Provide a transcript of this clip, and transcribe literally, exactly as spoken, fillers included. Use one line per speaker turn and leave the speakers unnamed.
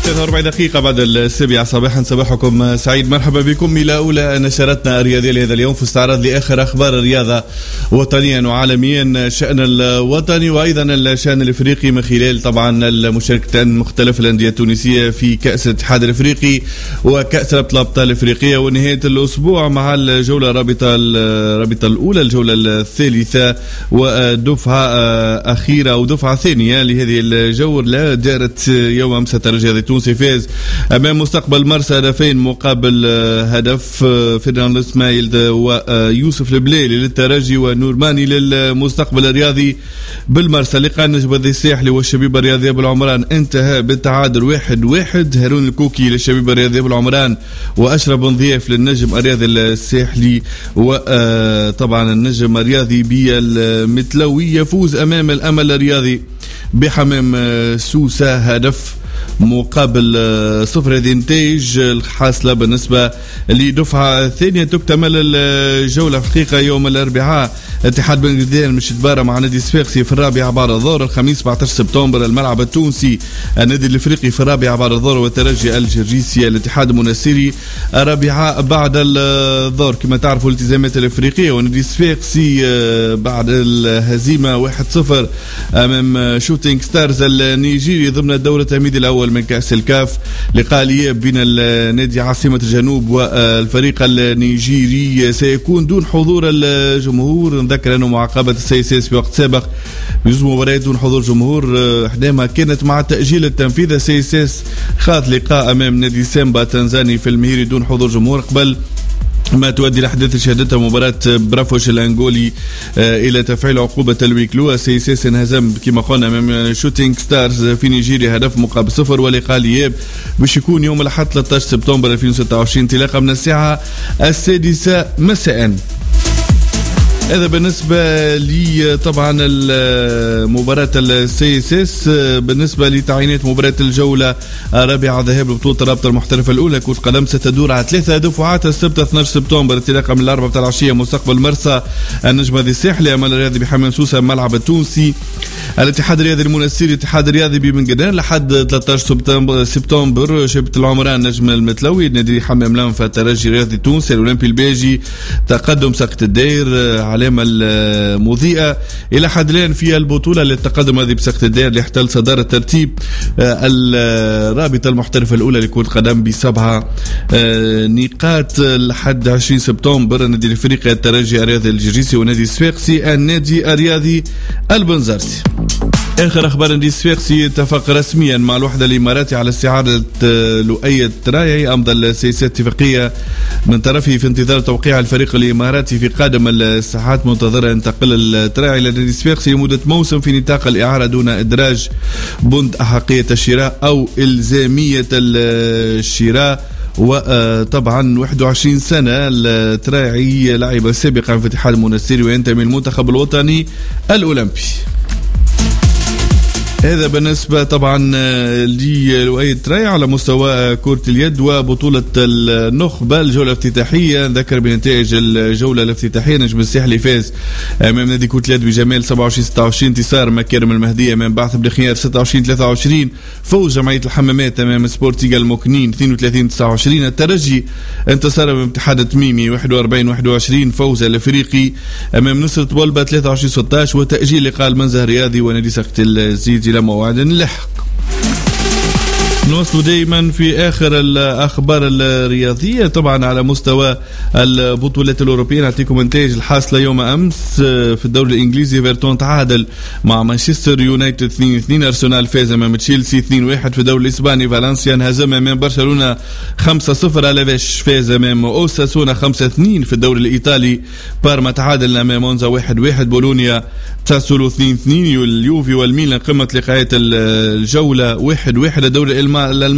ثلاثة وأربعين دقيقة بعد السابعة صباحا، صباحكم سعيد. مرحبا بكم إلى أولى نشرتنا الرياضية لهذا اليوم في استعراض لآخر أخبار الرياضة وطنيا وعالميا، شأن الوطني وأيضا الشأن الإفريقي من خلال طبعا المشاركة مختلف الأندية التونسية في كأس الاتحاد الإفريقي وكأس الأبطال الإفريقية، ونهاية الأسبوع مع الجولة الرابطة الرابطة الأولى، الجولة الثالثة ودفعة أخيرة أو دفعة ثانية لهذه الجولة دارت يوم أمس. الترجي التونسي فاز أمام مستقبل مرسى هدفين مقابل هدف، فرناندو إسماعيل ويوسف البليلي للترجي ونور ماني للمستقبل الرياضي بالمرسى. لقاء النجم الساحلي والشبيبة الرياضية بالعمران انتهى بالتعادل واحد واحد، هارون الكوكي للشبيبة الرياضية بالعمران وأشرف بن ضياف للنجم الرياضي الساحلي، وطبعا النجم الرياضي بالمتلوي يفوز أمام الأمل الرياضي بحمام سوسة هدف مقابل صفر. هذه نتائج الحاصلة بالنسبة لدفعة ثانية. تكتمل الجولة في حقيقة يوم الأربعاء، اتحاد بن قردان مش تبارة مع نادي صفاقسي في الرابعة بعد الظهر. الخميس سبعة عشر سبتمبر الملعب التونسي النادي الافريقي في الرابعة بعد الظهر، والترجي الجرجيسي الاتحاد المنستيري الرابعة بعد الظهر. كما تعرفوا الالتزامات الافريقية، ونادي صفاقسي بعد الهزيمة واحد صفر امام شوتينغ ستارز النيجيري ضمن الدورة التمهيدي الاول من كأس الكاف. لقاء الإياب بين النادي عاصمة الجنوب والفريق النيجيري سيكون دون حضور الجمهور. نذكر أنه معاقبة السيساس في وقت سابق بجوز مباريات دون حضور جمهور، حينما كانت مع تأجيل التنفيذ. السيساس خاض لقاء أمام نادي سامبا تنزاني في المهيري دون حضور جمهور قبل ما تؤدي الأحداث اللي شهدتها مباراة برافوش الأنغولي إلى تفعيل عقوبة الويكلو. السيساس انهزم كما قلنا أمام شوتينغ ستارز في نيجيريا هدف مقابل صفر. ولقاء الإياب باش يكون يوم الأحد ثلاثة عشر سبتمبر ألفين وستة وعشرين، انطلاقا من الساعة السادسة مساء. هذا بالنسبة لي طبعا مباراة السيساس. بالنسبة لتعيينات مباراة الجولة الرابعة ذهاب لبطولة الرابطة المحترفة الأولى كرة قدم ستدور على ثلاثة دفعات. السبت اثني عشر سبتمبر انطلاقا من الأربعة بتاع العشية مستقبل مرسى النجم الساحلي أمام الرياضي بحمام سوسة الملعب التونسي. الاتحاد الرياضي المنستيري الاتحاد الرياضي ببن قردان لحد ثلاثة عشر سبتمبر سبتمبر شبيبة العمران نجم المتلوي نادي حمام لانفا الترجي الرياضي التونسي الأولمبي البيجي تقدم سقط الدير علامة المضيئة إلى حد الآن في البطولة للتقدم هذه بسقط الدير اللي احتل صدارة ترتيب الرابطة المحترفة الأولى لكرة قدم بسبعة نقاط لحد عشرين سبتمبر. النادي الافريقي الترجي الرياضي الجرجيسي ونادي صفاقسي النادي الرياضي البنزرتي. آخر أخبار نادي صفاقسي اتفق رسميا مع الوحدة الإماراتي على استعادة لؤي ترايعي. أمضى السياسات اتفاقية من طرفه في انتظار توقيع الفريق الإماراتي في قادم الساعات، منتظرة أن تنتقل الترايعي إلى نادي صفاقسي لمدة موسم في نطاق الإعارة دون إدراج بند أحقية الشراء أو إلزامية الشراء. وطبعا واحد وعشرين سنة الترايعي لعب سابقا في الاتحاد المنستيري وينتمي للمنتخب الوطني الأولمبي. هذا بالنسبة طبعا للؤي ترايع على مستوى كرة اليد وبطولة النخبة. الجولة الافتتاحية ذكر بنتائج الجولة الافتتاحية نجم الساحلي فاز أمام نادي كرة اليد بجمال سبعة وعشرين ستة وعشرين، انتصار مكارم المهدية أمام بعث بلخيار ستة وعشرين ثلاثة وعشرين، فوز جمعية الحمامات أمام سبورتيغا المكنين اثنين وثلاثين تسعة وعشرين، الترجي انتصر أمام اتحاد التميمي واحد وأربعين واحد وعشرين، فوز الافريقي أمام نصرة بولبا ثلاثة وعشرين ستة عشر، وتأجيل لقاء المنزه الرياضي ونادي سقط الزيت إلى موعد لاحق. نوصل دائما في آخر الأخبار الرياضية طبعا على مستوى البطولات الأوروبية. نعطيكم نتائج الحاصلة يوم أمس في الدوري الإنجليزي. ايفرتون تعادل مع مانشستر يونايتد اثنين اثنين، أرسنال فاز أمام تشيلسي اثنين واحد. في الدوري الإسباني فالنسيا انهزم أمام برشلونة خمسة صفر، ألافيش فاز أمام أوساسونا خمسة اثنين. في الدوري الإيطالي بارما تعادل أمام مونزا واحد واحد، بولونيا تسولو اثنين اثنين، اليوفي والميلان قمة لقاءات الجولة واحد واحد. الدوري الألماني